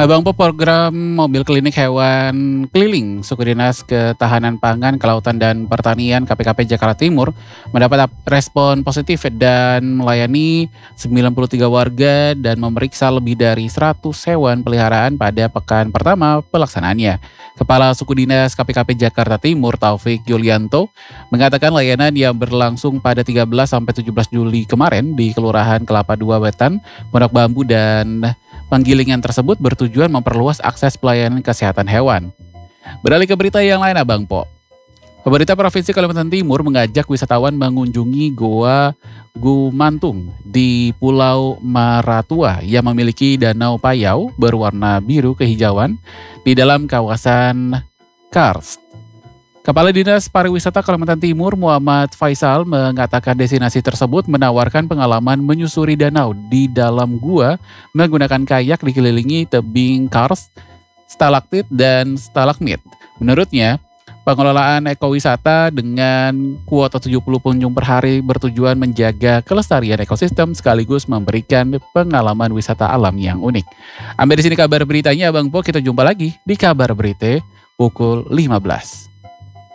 Abang Po program mobil klinik hewan keliling Suku Dinas Ketahanan Pangan, Kelautan dan Pertanian KPKP Jakarta Timur mendapat respon positif dan melayani 93 warga dan memeriksa lebih dari 100 hewan peliharaan pada pekan pertama pelaksanaannya. Kepala Suku Dinas KPKP Jakarta Timur Taufik Yulianto mengatakan layanan yang berlangsung pada 13 sampai 17 Juli kemarin di Kelurahan Kelapa II Wetan, Pondok Bambu dan penggilingan tersebut bertujuan memperluas akses pelayanan kesehatan hewan. Beralih ke berita yang lain Abang Po. Pemerintah Provinsi Kalimantan Timur mengajak wisatawan mengunjungi Goa Gumantung di Pulau Maratua yang memiliki danau payau berwarna biru kehijauan di dalam kawasan Karst. Kepala Dinas Pariwisata Kalimantan Timur Muhammad Faisal mengatakan destinasi tersebut menawarkan pengalaman menyusuri danau di dalam gua menggunakan kayak dikelilingi tebing karst, stalaktit dan stalagmit. Menurutnya, pengelolaan ekowisata dengan kuota 70 pengunjung per hari bertujuan menjaga kelestarian ekosistem sekaligus memberikan pengalaman wisata alam yang unik. Sampai di sini kabar beritanya Abang Po, kita jumpa lagi di kabar berita pukul 15.